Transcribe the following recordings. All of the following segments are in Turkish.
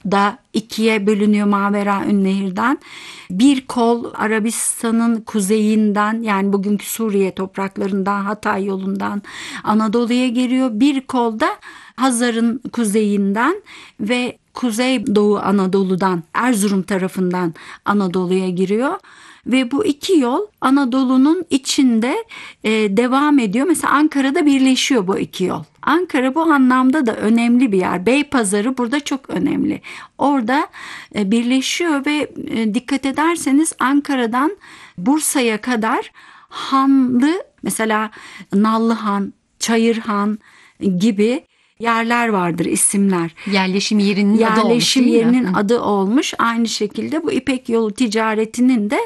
da ikiye bölünüyor Maveraün Nehir'den. Bir kol Arabistan'ın kuzeyinden, yani bugünkü Suriye topraklarından, Hatay yolundan Anadolu'ya geliyor. Bir kol da Hazar'ın kuzeyinden ve Kuzeydoğu Anadolu'dan, Erzurum tarafından Anadolu'ya giriyor. Ve bu iki yol Anadolu'nun içinde devam ediyor. Mesela Ankara'da birleşiyor bu iki yol. Ankara bu anlamda da önemli bir yer. Beypazarı burada çok önemli. Orada birleşiyor ve dikkat ederseniz Ankara'dan Bursa'ya kadar hanlı, mesela Nallıhan, Çayırhan gibi yerler vardır, isimler. Yerleşim yerinin adı olmuş, Yerleşim değil yerinin mi? adı olmuş. Aynı şekilde bu İpek Yolu ticaretinin de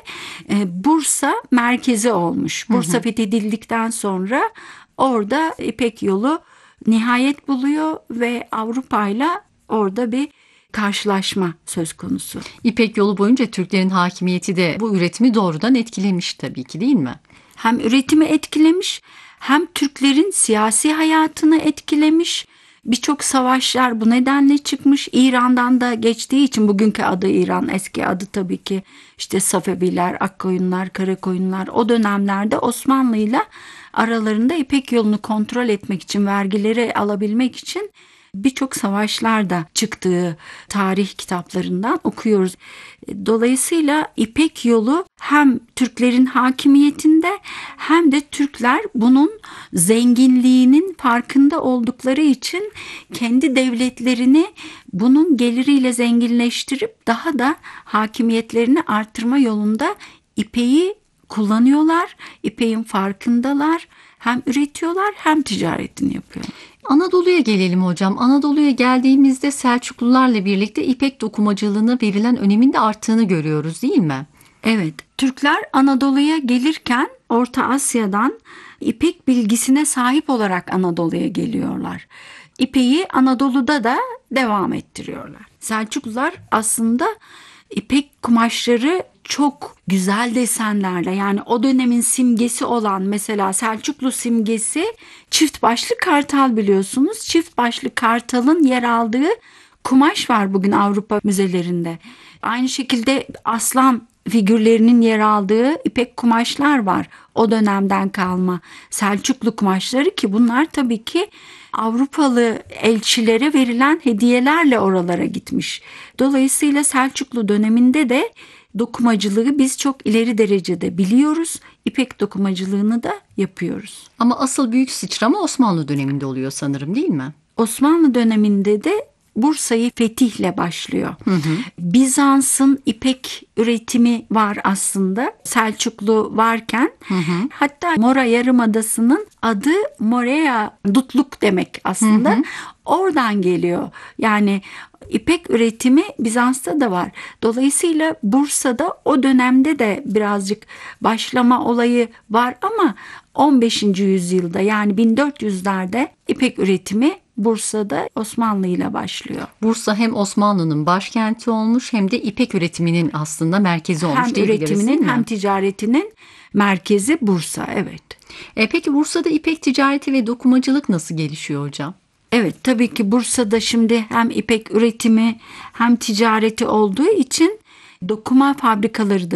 Bursa merkezi olmuş. Bursa fethedildikten sonra orada İpek Yolu nihayet buluyor ve Avrupa'yla orada bir karşılaşma söz konusu. İpek Yolu boyunca Türklerin hakimiyeti de bu üretimi doğrudan etkilemiş tabii ki, değil mi? Hem üretimi etkilemiş, hem Türklerin siyasi hayatını etkilemiş. Birçok savaşlar bu nedenle çıkmış. İran'dan da geçtiği için, bugünkü adı İran, eski adı tabii ki işte Safeviler, Akkoyunlar, Karakoyunlar. O dönemlerde Osmanlı'yla aralarında İpek Yolu'nu kontrol etmek için, vergileri alabilmek için birçok savaşlar da çıktığı tarih kitaplarından okuyoruz. Dolayısıyla İpek Yolu hem Türklerin hakimiyetinde hem de Türkler bunun zenginliğinin farkında oldukları için kendi devletlerini bunun geliriyle zenginleştirip daha da hakimiyetlerini artırma yolunda İpek'i kullanıyorlar. İpek'in farkındalar. Hem üretiyorlar hem ticaretini yapıyorlar. Anadolu'ya gelelim hocam. Anadolu'ya geldiğimizde Selçuklularla birlikte İpek dokumacılığına verilen önemin de arttığını görüyoruz, değil mi? Evet, Türkler Anadolu'ya gelirken Orta Asya'dan İpek bilgisine sahip olarak Anadolu'ya geliyorlar. İpek'i Anadolu'da da devam ettiriyorlar. Selçuklular aslında İpek kumaşları çok güzel desenlerle, yani o dönemin simgesi olan, mesela Selçuklu simgesi çift başlı kartal, biliyorsunuz. Çift başlı kartalın yer aldığı kumaş var bugün Avrupa müzelerinde. Aynı şekilde aslan figürlerinin yer aldığı ipek kumaşlar var. O dönemden kalma Selçuklu kumaşları, ki bunlar tabii ki Avrupalı elçilere verilen hediyelerle oralara gitmiş. Dolayısıyla Selçuklu döneminde de dokumacılığı biz çok ileri derecede biliyoruz. İpek dokumacılığını da yapıyoruz. Ama asıl büyük sıçrama Osmanlı döneminde oluyor sanırım, değil mi? Osmanlı döneminde de Bursa'yı fetihle başlıyor. Bizans'ın ipek üretimi var aslında. Selçuklu varken, hatta Mora Yarımadası'nın adı Morea Dutluk demek aslında. Oradan geliyor. Yani İpek üretimi Bizans'ta da var. Dolayısıyla Bursa'da o dönemde de birazcık başlama olayı var ama 15. yüzyılda, yani 1400'lerde İpek üretimi Bursa'da Osmanlı ile başlıyor. Bursa hem Osmanlı'nın başkenti olmuş hem de İpek üretiminin aslında merkezi olmuş Hem diyebiliriz, değil üretiminin mi? hem ticaretinin merkezi Bursa, evet. Peki Bursa'da İpek ticareti ve dokumacılık nasıl gelişiyor hocam? Evet, tabii ki Bursa'da şimdi hem ipek üretimi hem ticareti olduğu için dokuma fabrikaları da